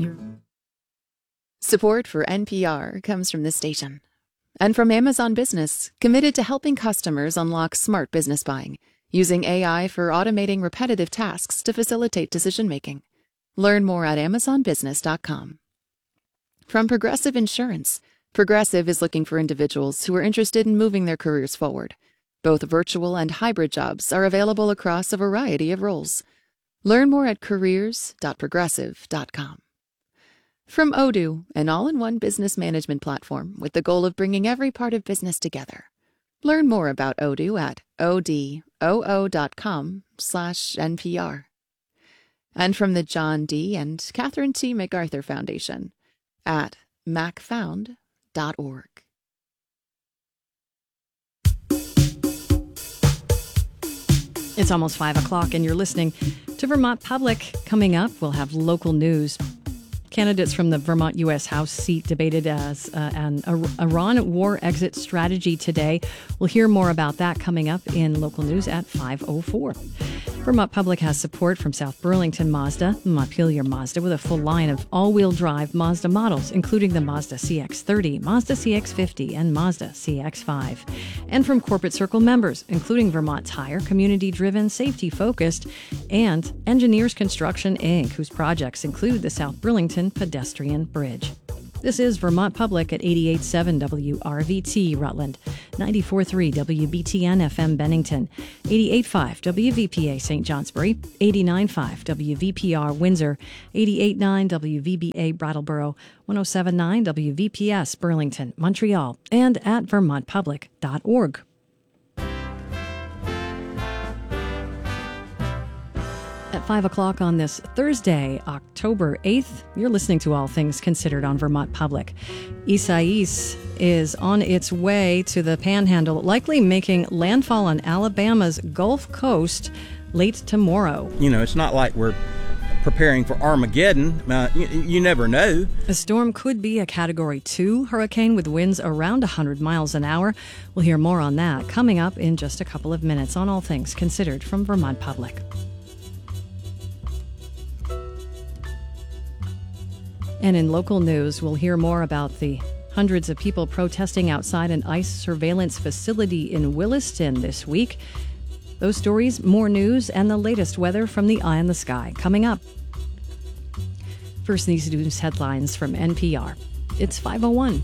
Support for NPR comes from this station and from Amazon Business, committed to helping customers unlock smart business buying using AI for automating repetitive tasks to facilitate decision-making. Learn more at amazonbusiness.com. From Progressive Insurance, Progressive is looking for individuals who are interested in moving their careers forward. Both virtual and hybrid jobs are available across a variety of roles. Learn more at careers.progressive.com. From Odoo, an all-in-one business management platform with the goal of bringing every part of business together. Learn more about Odoo at odoo.com/NPR. And from the John D. and Catherine T. MacArthur Foundation at macfound.org. It's almost 5 o'clock and you're listening to Vermont Public. Coming up, we'll have local news. Candidates from the Vermont U.S. House seat debated as an Iran war exit strategy today. We'll hear more about that coming up in local news at 5:04. Vermont Public has support from South Burlington Mazda, Montpelier Mazda, with a full line of all-wheel drive Mazda models, including the Mazda CX-30, Mazda CX-50, and Mazda CX-5. And from Corporate Circle members, including Vermont Tire, community-driven, safety-focused, and Engineers Construction, Inc., whose projects include the South Burlington Pedestrian Bridge. This is Vermont Public at 88.7 WRVT Rutland, 94.3 WBTN FM Bennington, 88.5 WVPA St. Johnsbury, 89.5 WVPR Windsor, 88.9 WVBA Brattleboro, 107.9 WVPS Burlington, Montreal, and at vermontpublic.org. At 5 o'clock on this Thursday, October 8th, you're listening to All Things Considered on Vermont Public. Isaias is on its way to the Panhandle, likely making landfall on Alabama's Gulf Coast late tomorrow. You know, it's not like we're preparing for Armageddon. You never know. The storm could be a Category 2 hurricane with winds around 100 miles an hour. We'll hear more on that coming up in just a couple of minutes on All Things Considered from Vermont Public. And in local news, we'll hear more about the hundreds of people protesting outside an ICE surveillance facility in Williston this week. Those stories, more news, and the latest weather from the Eye in the Sky coming up. First, these news headlines from NPR. It's 5:01.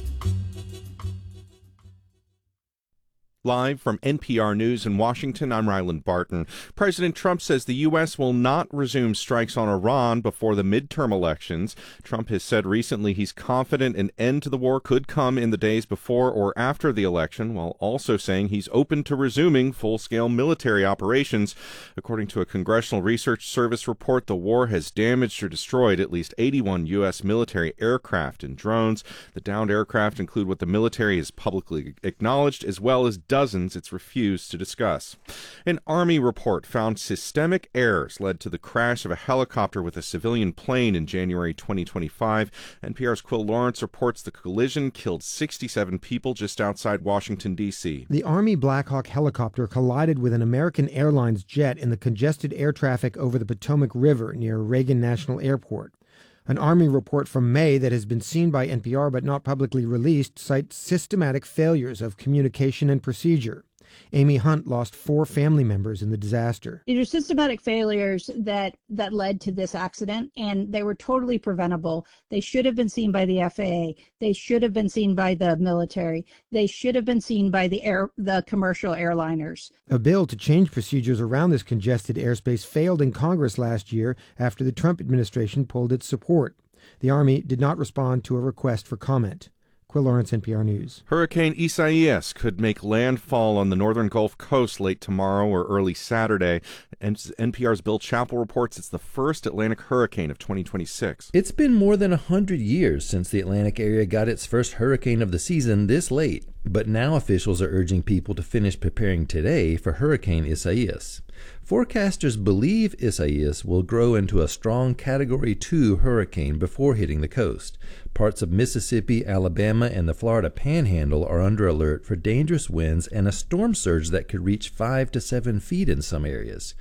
Live from NPR News in Washington, I'm Ryland Barton. President Trump says the U.S. will not resume strikes on Iran before the midterm elections. Trump has said recently he's confident an end to the war could come in the days before or after the election, while also saying he's open to resuming full-scale military operations. According to a Congressional Research Service report, the war has damaged or destroyed at least 81 U.S. military aircraft and drones. The downed aircraft include what the military has publicly acknowledged, as well as dozens it's refused to discuss. An Army report found systemic errors led to the crash of a helicopter with a civilian plane in January 2025. NPR's Quill Lawrence reports the collision killed 67 people just outside Washington, D.C. The Army Black Hawk helicopter collided with an American Airlines jet in the congested air traffic over the Potomac River near Reagan National Airport. An Army report from May that has been seen by NPR but not publicly released cites systematic failures of communication and procedure. Amy Hunt lost 4 family members in the disaster. These are systematic failures that led to this accident, and they were totally preventable. They should have been seen by the FAA. They should have been seen by the military. They should have been seen by the commercial airliners. A bill to change procedures around this congested airspace failed in Congress last year after the Trump administration pulled its support. The Army did not respond to a request for comment. Quill Lawrence, NPR News. Hurricane Isaias could make landfall on the northern Gulf Coast late tomorrow or early Saturday. And NPR's Bill Chappell reports it's the first Atlantic hurricane of 2026. It's been more than 100 years since the Atlantic area got its first hurricane of the season this late. But now officials are urging people to finish preparing today for Hurricane Isaias. Forecasters believe Isaias will grow into a strong Category 2 hurricane before hitting the coast. Parts of Mississippi, Alabama, and the Florida Panhandle are under alert for dangerous winds and a storm surge that could reach 5 to 7 feet in some areas.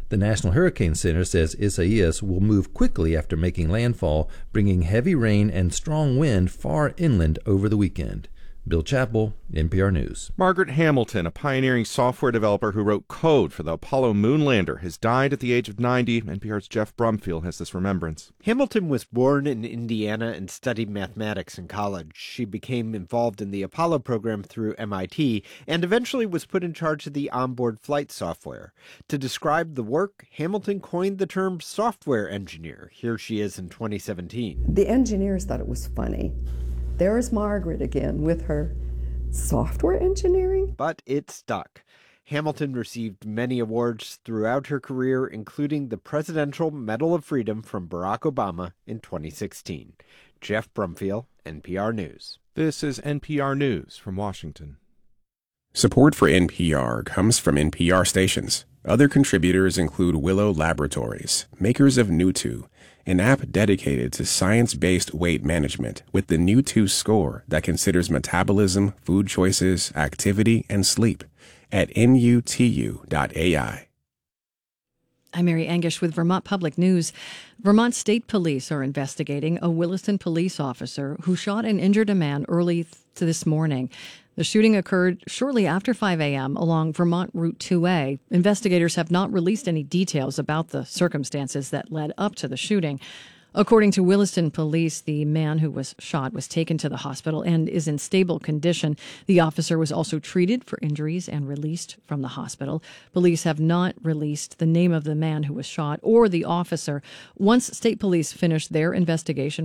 The National Hurricane Center says Isaias will move quickly after making landfall, bringing heavy rain and strong wind far inland over the weekend. Bill Chappell, NPR News. Margaret Hamilton, a pioneering software developer who wrote code for the Apollo moon lander, has died at the age of 90. NPR's Jeff Brumfield has this remembrance. Hamilton was born in Indiana and studied mathematics in college. She became involved in the Apollo program through MIT and eventually was put in charge of the onboard flight software. To describe the work, Hamilton coined the term software engineer. Here she is in 2017. The engineers thought it was funny. There's Margaret again with her software engineering. But it stuck. Hamilton received many awards throughout her career, including the Presidential Medal of Freedom from Barack Obama in 2016. Jeff Brumfield, NPR News. This is NPR News from Washington. Support for NPR comes from NPR stations. Other contributors include Willow Laboratories, makers of New2, an app dedicated to science-based weight management with the New2 score that considers metabolism, food choices, activity, and sleep at nutu.ai. I'm Mary Angish with Vermont Public News. Vermont State Police are investigating a Williston police officer who shot and injured a man early this morning. The shooting occurred shortly after 5 a.m. along Vermont Route 2A. Investigators have not released any details about the circumstances that led up to the shooting. According to Williston Police, the man who was shot was taken to the hospital and is in stable condition. The officer was also treated for injuries and released from the hospital. Police have not released the name of the man who was shot or the officer. Once state police finish their investigation,